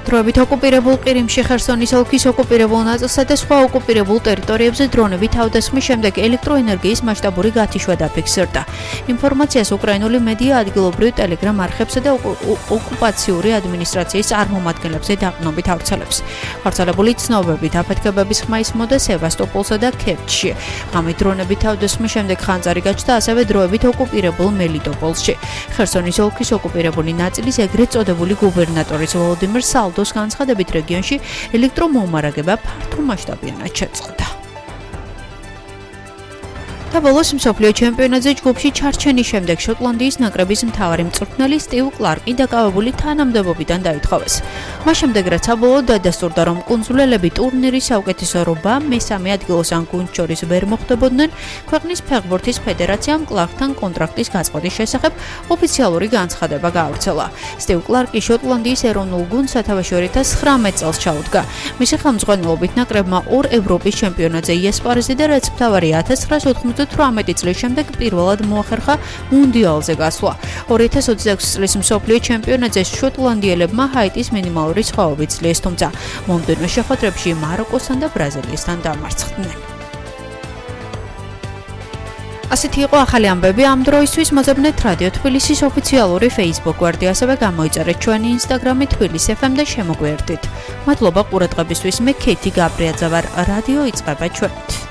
დროებით ოკუპირებულ ყირიმში ხერსონის ოლქის ოკუპირებულ ნაწილსა და სხვა ოკუპირებულ ტერიტორიებზე დრონებით თავდასხმის შემდეგ ელექტროენერგიის მასშტაბური გათიშვა დაფიქსირდა. ინფორმაციას უკრაინული მედია ადგილობრივ ტელეგრამ არხებსა და ოკუპაციური ადმინისტრაციის წარმომადგენლებზე დაყრდნობით ავრცელებს. გავრცელებული ცნობებით აფეთქებების ხმა ისმოდა სევასტოპოლსა და ქერჩში. ამით დრონებით თავდასხმის შემდეგ ხანძარი გაჩნდა ასევე დროებით ოკუპირებულ მელიტოპოლში. ხერსონის ოლქის ოკუპირებული ნაწილის ეგრეთ წოდებული გუბერნატორის ვოლოდიმირ სალდოს განცხადებით რეგიონში ელექტრომომარაგება ფართომასშტაბიანად შეწყდა. და ბოლოს მსოფლიო ჩემპიონატზე ჯგუფში ჩარჩენის შემდეგ შოტლანდიის ნაკრების მთავარი მწვრთნელი სტივ კლარკი დაკავებული თანამდებობიდან დაითხოვეს. მას შემდეგ რაც საბოლოოდ დადასტურდა, რომ კუნძულელები ტურნირის საუკეთესო რობა მესამე ადგილს ან გუნდს შორის ვერ მოხვდებოდნენ, ქვეყნის ფეხბურთის ფედერაციამ კლარკთან კონტრაქტის გაწყობის შესახებ ოფიციალური განცხადება გაავრცელა. სტივ კლარკი შოტლანდიის ეროვნულ გუნდს სათავეში 2019 წელს ჩაუდგა. მისი ხელმძღვანელობით ნაკრებმა 2 ევროპის ჩემპიონატზე იასპარეზა და რაც მთავარი 1998 წლის შემდეგ პირველად მოახერხა მუნდიალზე გასვლა. 2026 წლის მსოფლიო ჩემპიონატზე შოტლანდიელებმა ჰაიტის მინიმალური სხვაობი ცლიეს, თუმცა მომდევნო შეხვედრებში მაროკოსთან და ბრაზილიასთან დამარცხდნენ. ასეთი იყო ახალი ამბები ამ დროისთვის. მოძებნეთ რადიო თბილისის ოფიციალური Facebook გვერდი, ასევე გამოიწერეთ ჩვენი Instagram-ი თბილისი FM და შემოგვიერთდით. მადლობა ყურადღებისთვის. მე ქეითი გაბრიაძე ვარ. რადიო იწყება ჩვენით.